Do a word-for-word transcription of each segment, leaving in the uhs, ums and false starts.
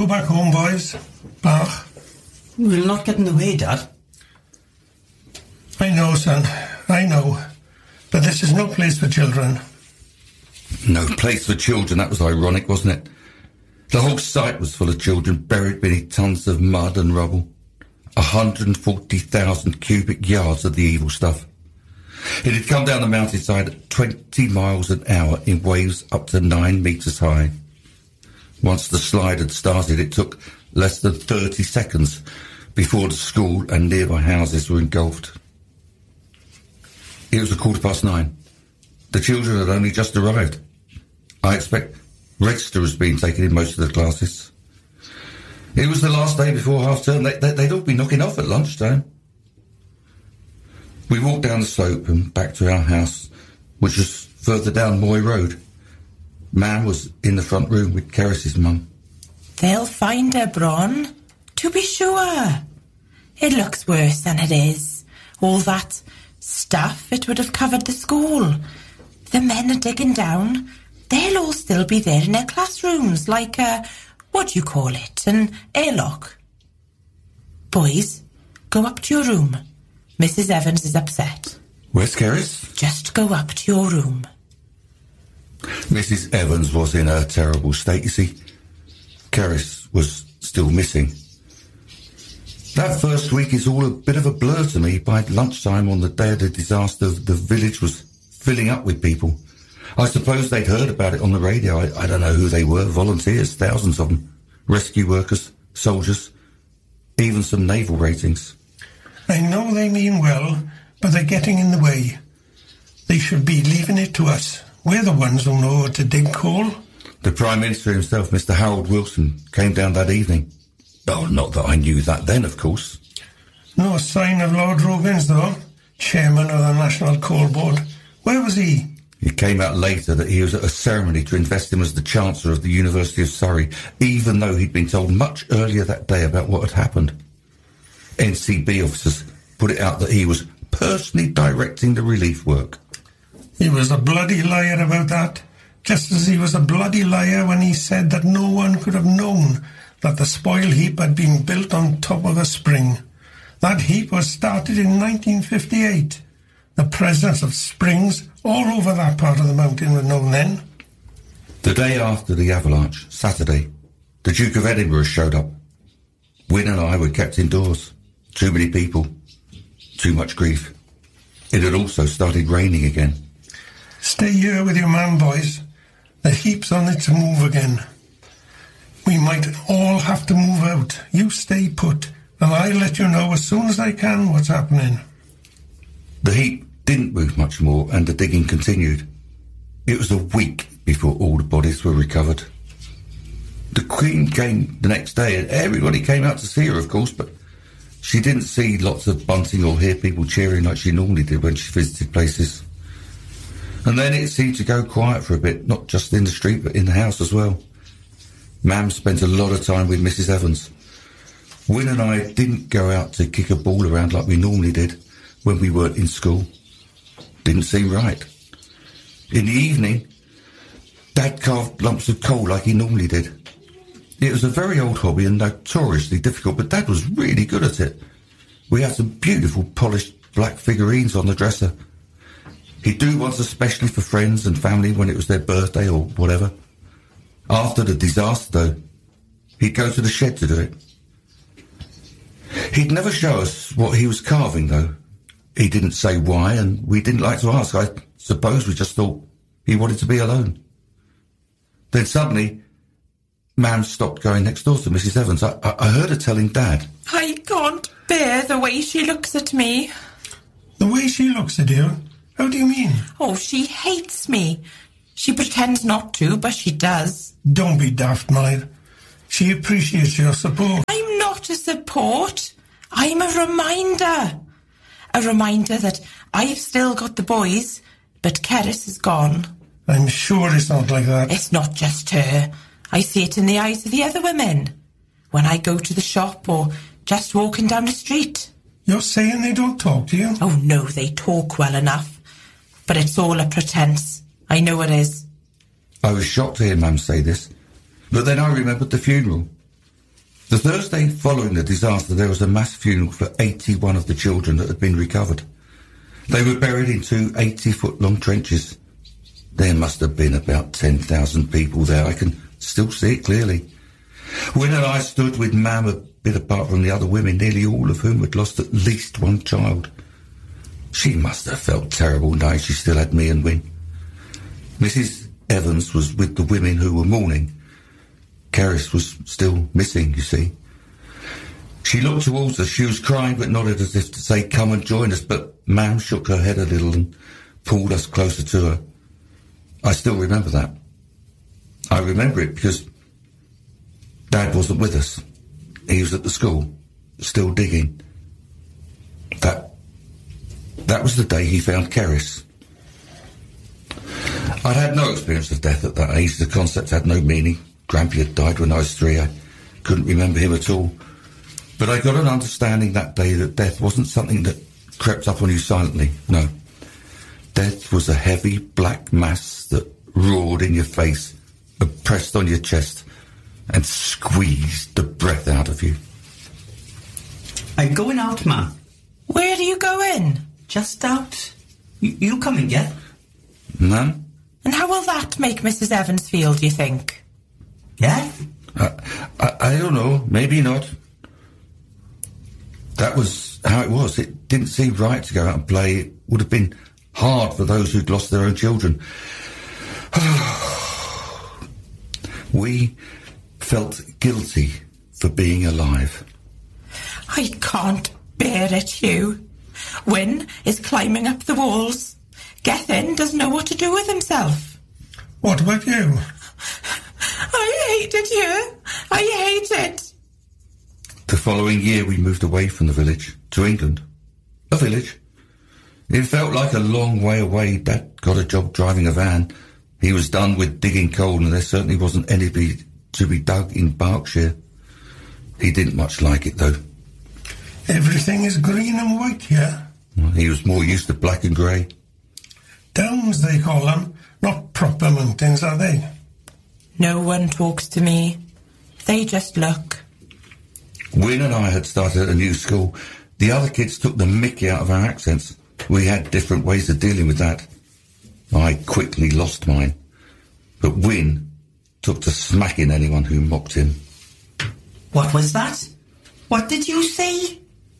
Go back home, boys. Bach. We'll not get in the way, Dad. I know, son. I know. But this is no place for children. No place for children. That was ironic, wasn't it? The whole site was full of children buried beneath tons of mud and rubble. one hundred forty thousand cubic yards of the evil stuff. It had come down the mountainside at twenty miles an hour in waves up to nine metres high. Once the slide had started, it took less than thirty seconds before the school and nearby houses were engulfed. It was a quarter past nine. The children had only just arrived. I expect register was being taken in most of the classes. It was the last day before half term. They, they, they'd all be knocking off at lunchtime. We walked down the slope and back to our house, which was further down Moy Road. Mam was in the front room with Keris's mum. They'll find her, Bron. To be sure. It looks worse than it is. All that stuff, it would have covered the school. The men are digging down. They'll all still be there in their classrooms, like a, what do you call it, an airlock. Boys, go up to your room. Missus Evans is upset. Where's Keris? Just go up to your room. Missus Evans was in a terrible state, you see. Keris was still missing. That first week is all a bit of a blur to me. By lunchtime on the day of the disaster, the village was filling up with people. I suppose they'd heard about it on the radio. I, I don't know who they were. Volunteers, thousands of them. Rescue workers, soldiers, even some naval ratings. I know they mean well, but they're getting in the way. They should be leaving it to us. We're the ones who know how to dig coal. The Prime Minister himself, Mister Harold Wilson, came down that evening. Oh, not that I knew that then, of course. No sign of Lord Rubens, though. Chairman of the National Coal Board. Where was he? It came out later that he was at a ceremony to invest him as the Chancellor of the University of Surrey, even though he'd been told much earlier that day about what had happened. N C B officers put it out that he was personally directing the relief work. He was a bloody liar about that, just as he was a bloody liar when he said that no one could have known that the spoil heap had been built on top of a spring. That heap was started in nineteen fifty-eight. The presence of springs all over that part of the mountain were known then. The day after the avalanche, Saturday, the Duke of Edinburgh showed up. Wynne and I were kept indoors. Too many people. Too much grief. It had also started raining again. Stay here with your man, boys. The heap's on it to move again. We might all have to move out. You stay put, and I'll let you know as soon as I can what's happening. The heap didn't move much more, and the digging continued. It was a week before all the bodies were recovered. The Queen came the next day, and everybody came out to see her, of course, but she didn't see lots of bunting or hear people cheering like she normally did when she visited places. And then it seemed to go quiet for a bit, not just in the street, but in the house as well. Mam spent a lot of time with Missus Evans. Wynne and I didn't go out to kick a ball around like we normally did when we weren't in school. Didn't seem right. In the evening, Dad carved lumps of coal like he normally did. It was a very old hobby and notoriously difficult, but Dad was really good at it. We had some beautiful polished black figurines on the dresser. He'd do ones especially for friends and family when it was their birthday or whatever. After the disaster, though, he'd go to the shed to do it. He'd never show us what he was carving, though. He didn't say why, and we didn't like to ask. I suppose we just thought he wanted to be alone. Then suddenly, Mam stopped going next door to Missus Evans. I, I, I heard her telling Dad. I can't bear the way she looks at me. The way she looks at you? How do you mean? Oh, she hates me. She pretends not to, but she does. Don't be daft, Mike. She appreciates your support. I'm not a support. I'm a reminder. A reminder that I've still got the boys, but Keris is gone. I'm sure it's not like that. It's not just her. I see it in the eyes of the other women. When I go to the shop or just walking down the street. You're saying they don't talk to you? Oh, no, they talk well enough. But it's all a pretence. I know it is. I was shocked to hear Mum say this, but then I remembered the funeral. The Thursday following the disaster, there was a mass funeral for eighty-one of the children that had been recovered. They were buried in two eighty-foot-long trenches. There must have been about ten thousand people there. I can still see it clearly. Win and I stood with Mam a bit apart from the other women, nearly all of whom had lost at least one child. She must have felt terrible knowing she still had me and Win. Missus Evans was with the women who were mourning. Kerris was still missing, you see. She looked towards us. She was crying but nodded as if to say, come and join us, but Mam shook her head a little and pulled us closer to her. I still remember that. I remember it because Dad wasn't with us. He was at the school, still digging. That, that was the day he found Kerris. I'd had no experience of death at that age. The concept had no meaning. Grampy had died when I was three. I couldn't remember him at all. But I got an understanding that day that death wasn't something that crept up on you silently. No. Death was a heavy black mass that roared in your face and pressed on your chest and squeezed the breath out of you. I'm going out, Ma. Where are you going? Just out. You, you coming, yeah? Ma'am? And how will that make Missus Evans feel, do you think? Yeah? Uh, I, I don't know. Maybe not. That was how it was. It didn't seem right to go out and play. It would have been hard for those who'd lost their own children. We felt guilty for being alive. I can't bear it, Hugh. Wyn is climbing up the walls. Gethin doesn't know what to do with himself. What about you? I hate it here. I hate it. The following year we moved away from the village to England. A village. It felt like a long way away. Dad got a job driving a van. He was done with digging coal and there certainly wasn't any to be dug in Berkshire. He didn't much like it though. Everything is green and white here. He was more used to black and grey. Downs, they call them. Not proper mountains, are they? No one talks to me. They just look. Wyn and I had started at a new school. The other kids took the mickey out of our accents. We had different ways of dealing with that. I quickly lost mine. But Wyn took to smacking anyone who mocked him. What was that? What did you say?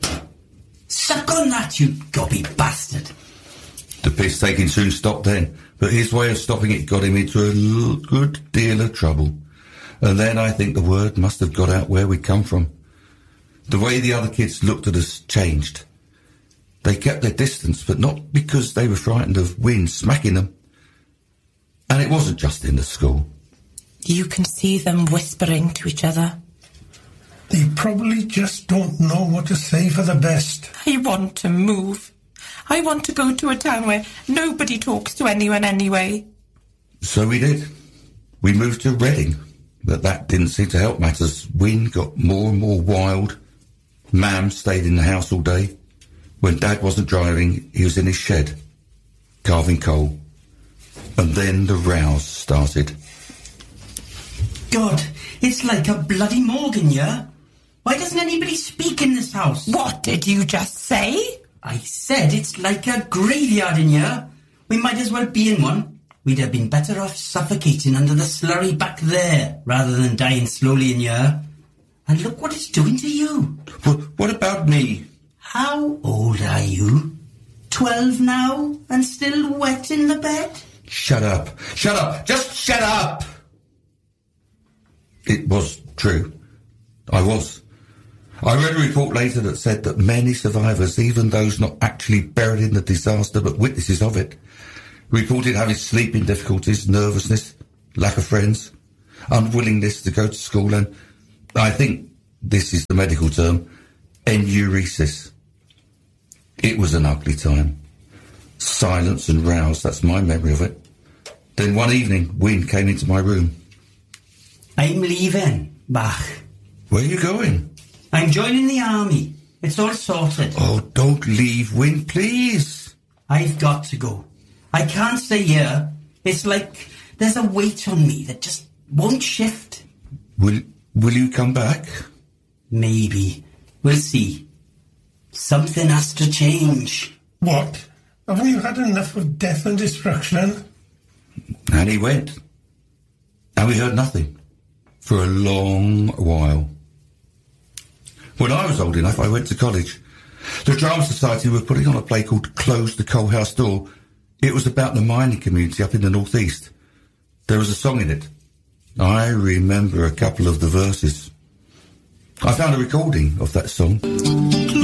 Suck on that, you gobby bastard. The piss-taking soon stopped then, but his way of stopping it got him into a l- good deal of trouble. And then I think the word must have got out where we'd come from. The way the other kids looked at us changed. They kept their distance, but not because they were frightened of Wyn smacking them. And it wasn't just in the school. You can see them whispering to each other. They probably just don't know what to say for the best. I want to move. I want to go to a town where nobody talks to anyone anyway. So we did. We moved to Reading, but that didn't seem to help matters. Wyn got more and more wild. Mam stayed in the house all day. When Dad wasn't driving, he was in his shed, carving coal. And then the rows started. God, it's like a bloody Morgan, yeah? Why doesn't anybody speak in this house? What did you just say? I said it's like a graveyard in here. We might as well be in one. We'd have been better off suffocating under the slurry back there rather than dying slowly in here. And look what it's doing to you. What, what about me? How old are you? Twelve now and still wet in the bed? Shut up. Shut up. Just shut up. It was true. I was. I read a report later that said that many survivors, even those not actually buried in the disaster but witnesses of it, reported having sleeping difficulties, nervousness, lack of friends, unwillingness to go to school, and I think this is the medical term, enuresis. It was an ugly time. Silence and rows, that's my memory of it. Then one evening, Wyn came into my room. I'm leaving, Bach. Where are you going? I'm joining the army. It's all sorted. Oh, don't leave, Wyn, please. I've got to go. I can't stay here. It's like there's a weight on me that just won't shift. Will Will you come back? Maybe. We'll see. Something has to change. What? Haven't you had enough of death and destruction? And he went. And we heard nothing. For a long while. When I was old enough, I went to college. The Drama Society were putting on a play called Close the Coal House Door. It was about the mining community up in the northeast. There was a song in it. I remember a couple of the verses. I found a recording of that song.